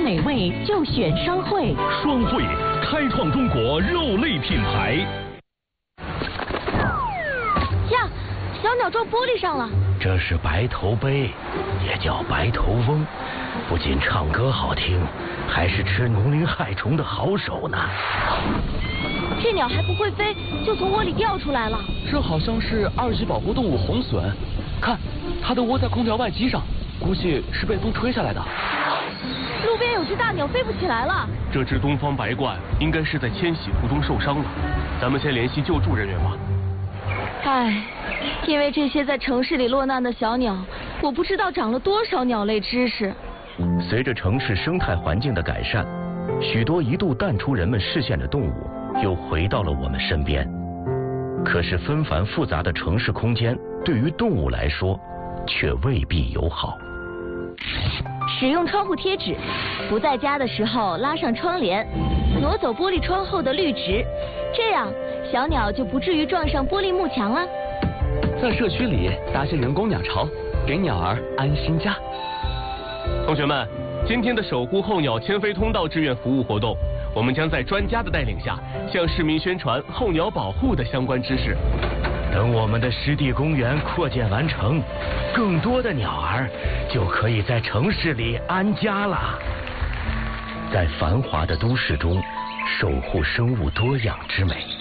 美味就选双汇。 双汇开创中国肉类品牌。 呀，小鸟撞玻璃上了。 这是白头鹎，也叫白头翁，不仅唱歌好听，还是吃农林害虫的好手呢。 这鸟还不会飞，就从窝里掉出来了。 这好像是2级保护动物红隼，看，它的窝在空调外机上，估计是被风吹下来的。 路边有只大鸟飞不起来了。 这只东方白鹳应该是在迁徙途中受伤了，咱们先联系救助人员吧。 唉，因为这些在城市里落难的小鸟，我不知道长了多少鸟类知识。 随着城市生态环境的改善，许多一度淡出人们视线的动物又回到了我们身边。可是纷繁复杂的城市空间对于动物来说却未必友好。 使用窗户贴纸，不在家的时候拉上窗帘，挪走玻璃窗后的绿植，这样小鸟就不至于撞上玻璃幕墙了。 在社区里搭些人工鸟巢，给鸟儿安心家。 同学们，今天的守护候鸟迁飞通道志愿服务活动，我们将在专家的带领下，向市民宣传候鸟保护的相关知识。 等我们的湿地公园扩建完成，更多的鸟儿就可以在城市里安家了。在繁华的都市中，守护生物多样之美。